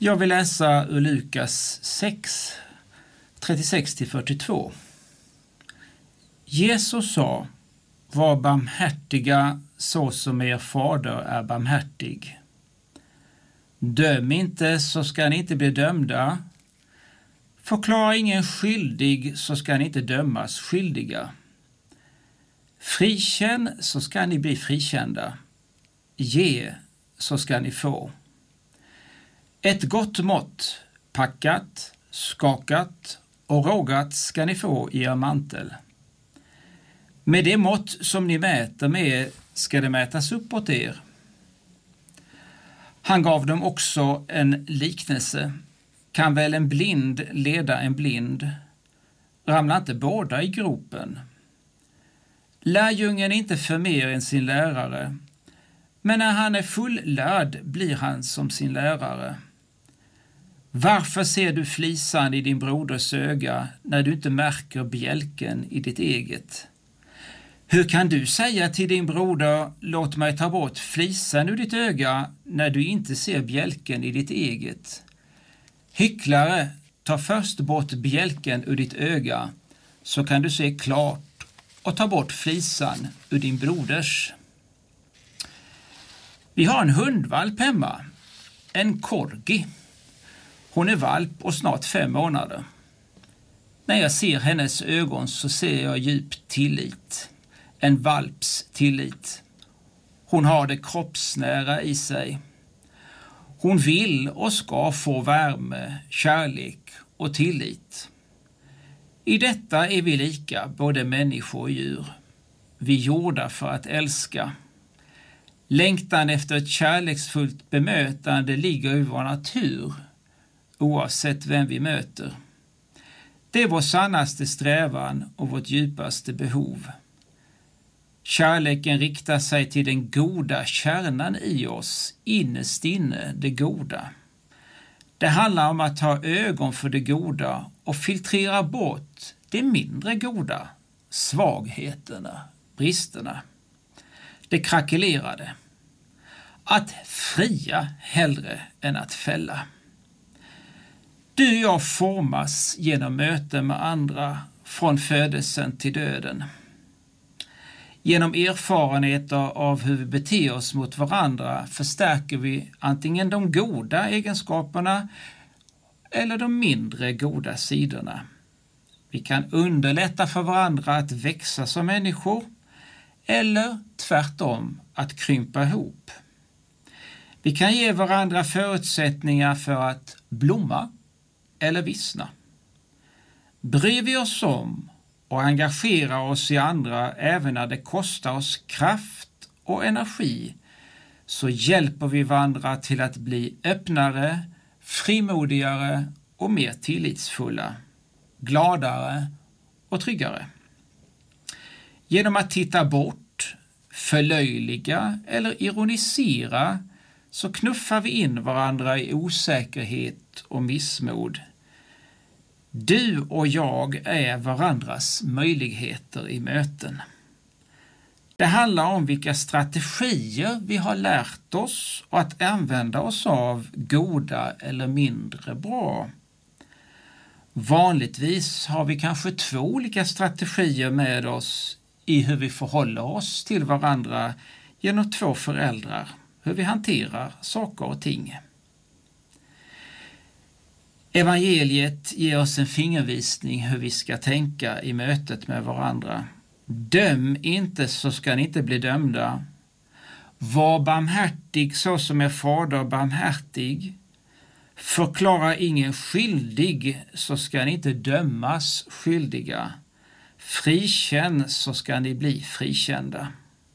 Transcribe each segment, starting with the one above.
Jag vill läsa ur Lukas 6, 36-42. Jesus sa, var barmhärtiga så som er fader är barmhärtig. Döm inte så ska ni inte bli dömda. Förklara ingen skyldig så ska ni inte dömas skyldiga. Frikänn så ska ni bli frikända. Ge så ska ni få. Ett gott mått, packat, skakat och rågat ska ni få i er mantel. Med det mått som ni mäter med ska det mätas upp åt er. Han gav dem också en liknelse. Kan väl en blind leda en blind? Ramlar inte båda i gropen? Lärjungen är inte för mer än sin lärare, men när han är fullärd blir han som sin lärare. Varför ser du flisan i din broders öga när du inte märker bjälken i ditt eget? Hur kan du säga till din broder, låt mig ta bort flisan ur ditt öga när du inte ser bjälken i ditt eget? Hycklare, ta först bort bjälken ur ditt öga så kan du se klart och ta bort flisan ur din broders. Vi har en hundvalp hemma, en corgi. Hon är valp och snart 5 månader. När jag ser hennes ögon så ser jag djup tillit. En valps tillit. Hon har det kroppsnära i sig. Hon vill och ska få värme, kärlek och tillit. I detta är vi lika, både människor och djur. Vi är gjorda för att älska. Längtan efter ett kärleksfullt bemötande ligger i vår natur, oavsett vem vi möter. Det är vår sannaste strävan och vårt djupaste behov. Kärleken riktar sig till den goda kärnan i oss, innerst inne det goda. Det handlar om att ha ögon för det goda och filtrera bort det mindre goda, svagheterna, bristerna, det krackelerade. Att fria hellre än att fälla. Du och jag formas genom möten med andra från födelsen till döden. Genom erfarenheter av hur vi beter oss mot varandra förstärker vi antingen de goda egenskaperna eller de mindre goda sidorna. Vi kan underlätta för varandra att växa som människor eller tvärtom att krympa ihop. Vi kan ge varandra förutsättningar för att blomma eller vissna. Bryr vi oss om och engagerar oss i andra även när det kostar oss kraft och energi, så hjälper vi varandra till att bli öppnare, frimodigare och mer tillitsfulla, gladare och tryggare. Genom att titta bort, förlöjliga eller ironisera så knuffar vi in varandra i osäkerhet och missmod. Du och jag är varandras möjligheter i möten. Det handlar om vilka strategier vi har lärt oss och att använda oss av goda eller mindre bra. Vanligtvis har vi kanske 2 olika strategier med oss i hur vi förhåller oss till varandra genom 2 föräldrar, hur vi hanterar saker och ting. Evangeliet ger oss en fingervisning hur vi ska tänka i mötet med varandra. Döm inte så ska ni inte bli dömda. Var barmhärtig så som er fader barmhärtig. Förklara ingen skyldig så ska ni inte dömas skyldiga. Frikänn så ska ni bli frikända.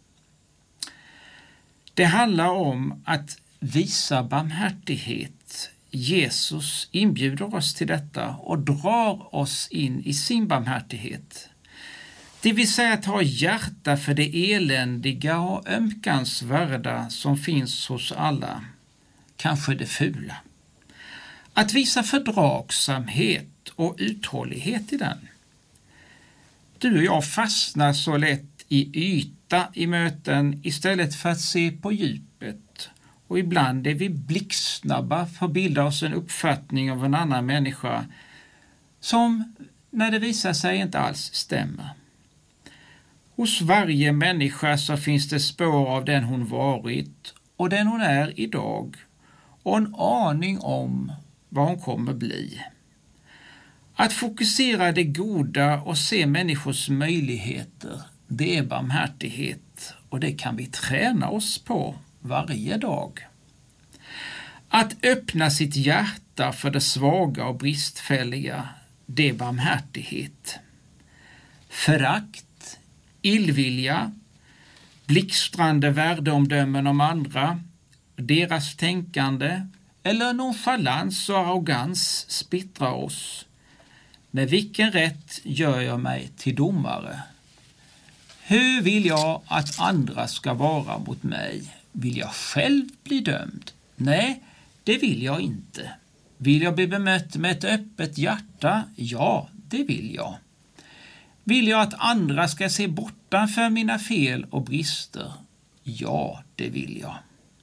Det handlar om att visa barmhärtighet. Jesus inbjuder oss till detta och drar oss in i sin barmhärtighet. Det vill säga att ha hjärta för det eländiga och ömkansvärda som finns hos alla, kanske det fula. Att visa fördragsamhet och uthållighet i den. Du och jag fastnar så lätt i yta i möten istället för att se på djupet och ibland är vi blixtsnabba för att bilda oss en uppfattning av en annan människa som, när det visar sig, inte alls stämmer. Hos varje människa så finns det spår av den hon varit och den hon är idag och en aning om vad hon kommer bli. Att fokusera det goda och se människors möjligheter, det är barmhärtighet och det kan vi träna oss på varje dag. Att öppna sitt hjärta för det svaga och bristfälliga, det är barmhärtighet. Förakt, illvilja, blixtrande värdeomdömen om andra, deras tänkande eller nonchalans och arrogans splittrar oss. Med vilken rätt gör jag mig till domare? Hur vill jag att andra ska vara mot mig? Vill jag själv bli dömd? Nej, det vill jag inte. Vill jag bli bemött med ett öppet hjärta? Ja, det vill jag. Vill jag att andra ska se bortanför mina fel och brister? Ja, det vill jag.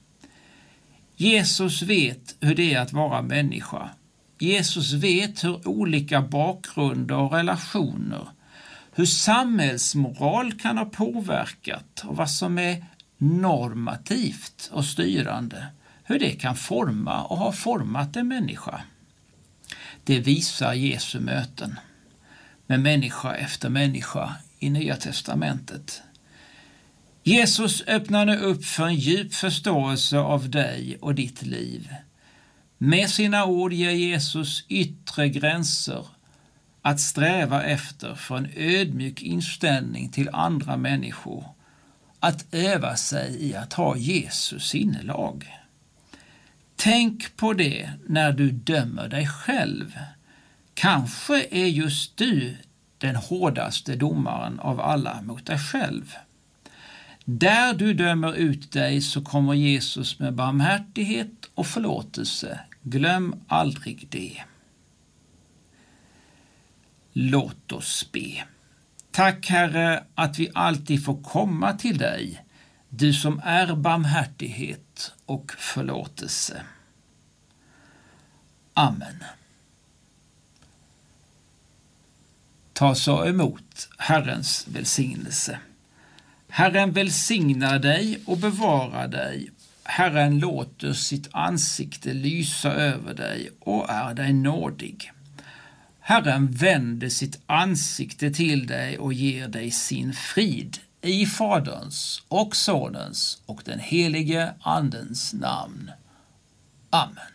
Jesus vet hur det är att vara människa. Jesus vet hur olika bakgrunder och relationer, hur samhällsmoral kan ha påverkat och vad som är normativt och styrande, hur det kan forma och ha format en människa. Det visar Jesu möten med människa efter människa i Nya testamentet. Jesus öppnar nu upp för en djup förståelse av dig och ditt liv. Med sina ord ger Jesus yttre gränser att sträva efter för en ödmjuk inställning till andra människor, att öva sig i att ha Jesus sinnelag. Tänk på det när du dömer dig själv. Kanske är just du den hårdaste domaren av alla mot dig själv. Där du dömer ut dig så kommer Jesus med barmhärtighet och förlåtelse. Glöm aldrig det. Låt oss be. Tack Herre att vi alltid får komma till dig, du som är barmhärtighet och förlåtelse. Amen. Ta så emot Herrens välsignelse. Herren välsignar dig och bevarar dig. Herren låter sitt ansikte lysa över dig och är dig nådig. Herren vänder sitt ansikte till dig och ger dig sin frid i Faderns och Sonens och den helige Andens namn. Amen.